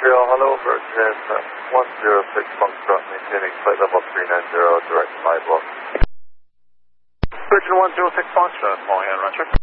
Montreal, hello, Virgin 106 Foxtrot, maintaining flight level 390, direct flight block. Virgin 106 Foxtrot, Montreal, Roger.